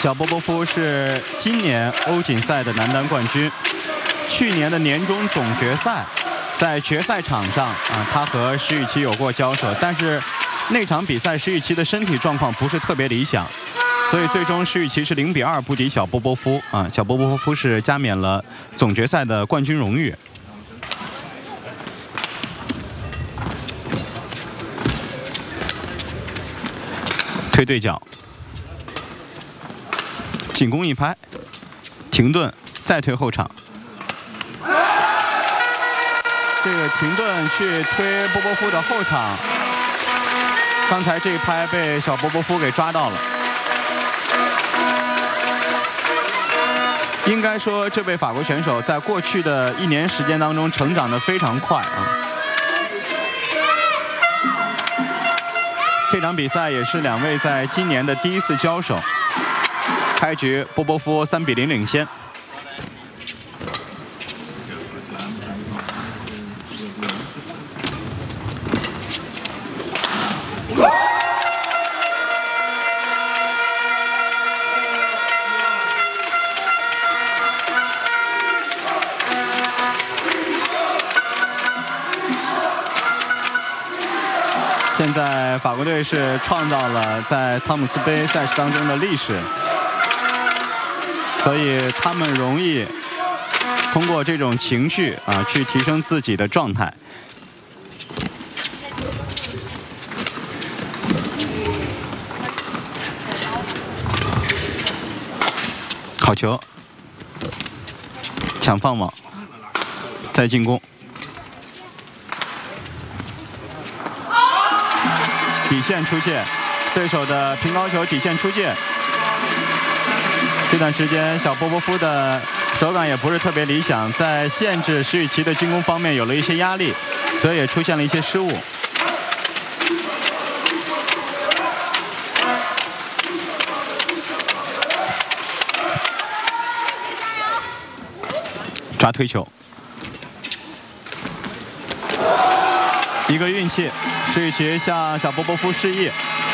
小波波夫是今年欧锦赛的男单冠军。去年的年终总决赛，在决赛场上他和石宇奇有过交手，但是那场比赛石宇奇的身体状况不是特别理想，所以最终石宇奇是0比2不敌小波波夫小波波夫是加冕了总决赛的冠军荣誉。推对角，进攻一拍，停顿，再推后场。这个停顿去推波波夫的后场，刚才这一拍被小波波夫给抓到了。应该说，这位法国选手在过去的1年时间当中成长得非常快这场比赛也是两位在今年的第一次交手。开局波波夫3比0领先。现在法国队是创造了在汤姆斯杯赛事当中的历史，所以他们容易通过这种情绪去提升自己的状态。好球，抢放网，再进攻。底线出界，对手的平高球底线出界。这段时间小波波夫的手感也不是特别理想，在限制石宇奇的进攻方面有了一些压力，所以也出现了一些失误。抓推球，一个运气，石宇奇向小波波夫示意，